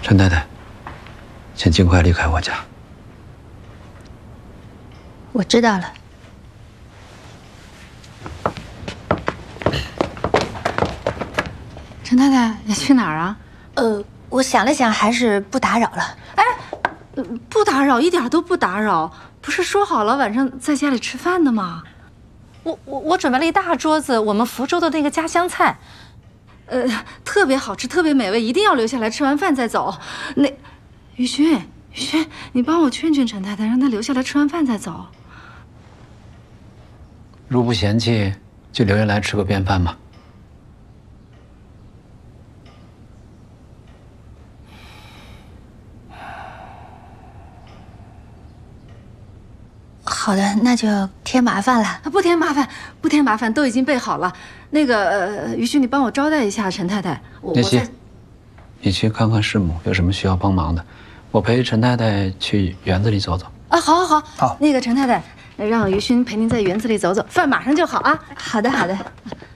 陈太太，请尽快离开我家。 我知道了。 陈太太，你去哪儿啊？ 我想了想，还是不打扰了。 哎，不打扰，一点都不打扰。不是说好了晚上在家里吃饭的吗？ 我准备了一大桌子我们福州的那个家乡菜， 特别好吃，特别美味，一定要留下来吃完饭再走。那，雨轩，你帮我劝劝陈太太，让她留下来吃完饭再走。 如不嫌弃，就留下来吃个便饭吧。 好的，那就添麻烦了。 不添麻烦，不添麻烦，都已经备好了。那个，于旭，你帮我招待一下陈太太。 叶希，你去看看师母有什么需要帮忙的，我陪陈太太去园子里走走。 啊，好。那个陈太太，让于勋陪您在园子里走走，饭马上就好啊。 好的。